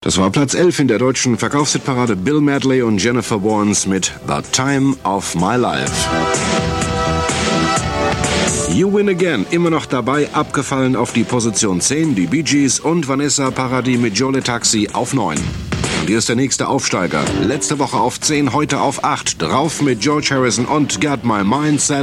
Das war Platz 11 in der deutschen Verkaufshitparade. Bill Medley und Jennifer Warnes mit The Time of My Life. You Win Again, immer noch dabei, abgefallen auf die Position 10, die Bee Gees und Vanessa Paradis mit Jolie Taxi auf 9. Und hier ist der nächste Aufsteiger. Letzte Woche auf 10, heute auf 8. Drauf mit George Harrison und Got My Mind Set